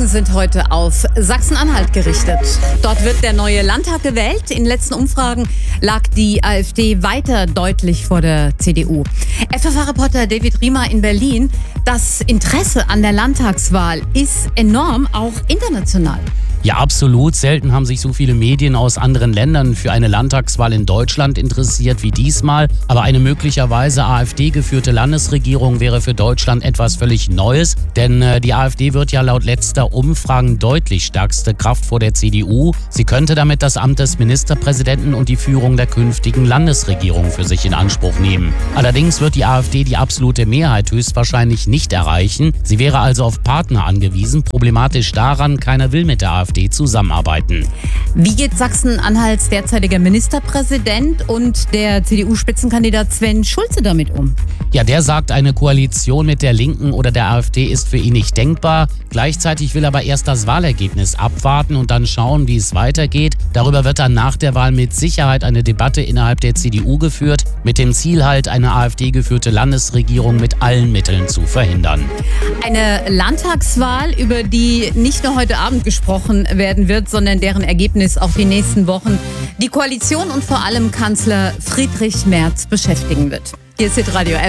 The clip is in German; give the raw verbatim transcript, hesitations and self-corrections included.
sind heute auf Sachsen-Anhalt gerichtet. Dort wird der neue Landtag gewählt. In letzten Umfragen lag die AfD weiter deutlich vor der C D U. F F A-Reporter David Riemer in Berlin. Das Interesse an der Landtagswahl ist enorm, auch international. Ja, absolut. Selten haben sich so viele Medien aus anderen Ländern für eine Landtagswahl in Deutschland interessiert wie diesmal. Aber eine möglicherweise AfD-geführte Landesregierung wäre für Deutschland etwas völlig Neues. Denn äh, die AfD wird ja laut letzter Umfragen deutlich stärkste Kraft vor der C D U. Sie könnte damit das Amt des Ministerpräsidenten und die Führung der künftigen Landesregierung für sich in Anspruch nehmen. Allerdings wird die AfD die absolute Mehrheit höchstwahrscheinlich nicht erreichen. Sie wäre also auf Partner angewiesen. Problematisch daran, keiner will mit der AfD zusammenarbeiten. Wie geht Sachsen-Anhalts derzeitiger Ministerpräsident und der C D U-Spitzenkandidat Sven Schulze damit um? Ja, der sagt, eine Koalition mit der Linken oder der AfD ist für ihn nicht denkbar. Gleichzeitig will aber erst das Wahlergebnis abwarten und dann schauen, wie es weitergeht. Darüber wird dann nach der Wahl mit Sicherheit eine Debatte innerhalb der C D U geführt, mit dem Ziel halt, eine AfD-geführte Landesregierung mit allen Mitteln zu verhindern. Eine Landtagswahl, über die nicht nur heute Abend gesprochen werden wird, sondern deren Ergebnis auch die nächsten Wochen die Koalition und vor allem Kanzler Friedrich Merz beschäftigen wird. Hier ist Hitradio F.